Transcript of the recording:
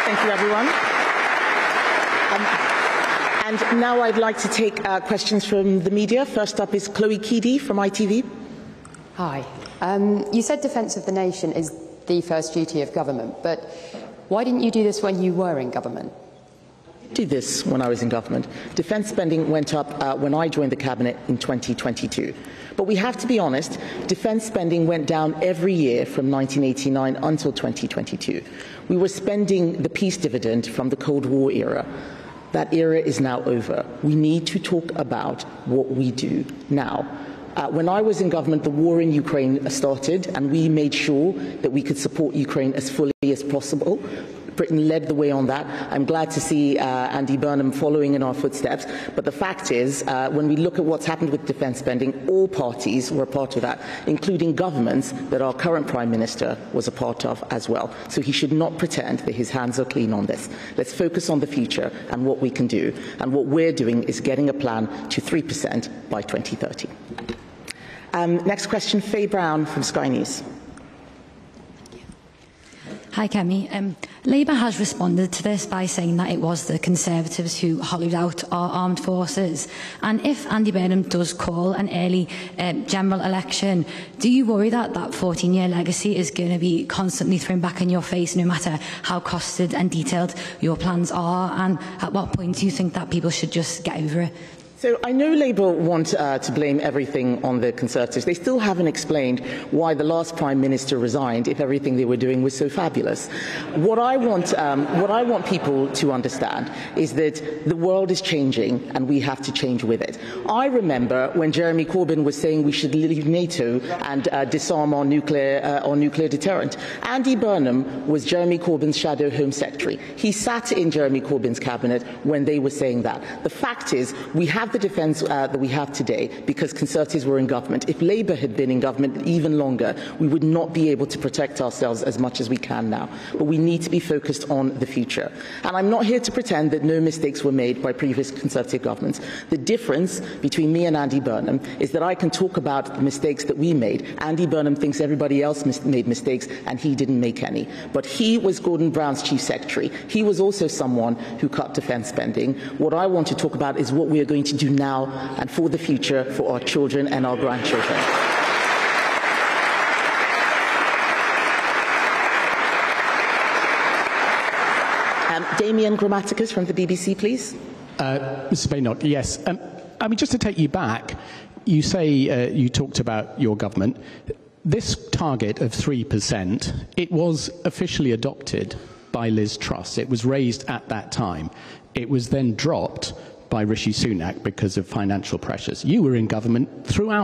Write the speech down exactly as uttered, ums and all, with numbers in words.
Thank you, everyone. Um, and now I'd like to take uh, questions from the media. First up is Chloe Keedy from I T V. Hi. Um, you said defence of the nation is the first duty of government, but why didn't you do this when you were in government? Did this when I was in government. Defence spending went up uh, when I joined the cabinet in twenty twenty-two. But we have to be honest, defence spending went down every year from nineteen eighty-nine until twenty twenty-two. We were spending the peace dividend from the Cold War era. That era is now over. We need to talk about what we do now. Uh, when I was in government, the war in Ukraine started, and we made sure that we could support Ukraine as fully as possible. Britain led the way on that. I'm glad to see uh, Andy Burnham following in our footsteps. But the fact is, uh, when we look at what's happened with defence spending, all parties were part of that, including governments that our current Prime Minister was a part of as well. So he should not pretend that his hands are clean on this. Let's focus on the future and what we can do. And what we're doing is getting a plan to three percent by twenty thirty. Um, next question, Faye Brown from Sky News. Hi, Kemi. Um, Labour has responded to this by saying that it was the Conservatives who hollowed out our armed forces. And if Andy Burnham does call an early um, general election, do you worry that that fourteen-year legacy is going to be constantly thrown back in your face, no matter how costed and detailed your plans are? And at what point do you think that people should just get over it? So I know Labour want uh, to blame everything on the Conservatives. They still haven't explained why the last Prime Minister resigned if everything they were doing was so fabulous. What I want, um, what I want people to understand is that the world is changing and we have to change with it. I remember when Jeremy Corbyn was saying we should leave NATO and uh, disarm our nuclear, uh, our nuclear deterrent. Andy Burnham was Jeremy Corbyn's shadow Home Secretary. He sat in Jeremy Corbyn's cabinet when they were saying that. The fact is, we have the defence uh, that we have today because Conservatives were in government. If Labour had been in government even longer, we would not be able to protect ourselves as much as we can now. But we need to be focused on the future. And I'm not here to pretend that no mistakes were made by previous Conservative governments. The difference between me and Andy Burnham is that I can talk about the mistakes that we made. Andy Burnham thinks everybody else mis- made mistakes and he didn't make any. But he was Gordon Brown's Chief Secretary. He was also someone who cut defence spending. What I want to talk about is what we are going to do now and for the future for our children and our grandchildren. Um, Damien Grammaticus from the B B C, please. Uh, Mister Baynott, yes. Um, I mean, just to take you back, you say uh, you talked about your government. This target of three percent, it was officially adopted by Liz Truss. It was raised at that time. It was then dropped by Rishi Sunak because of financial pressures. You were in government throughout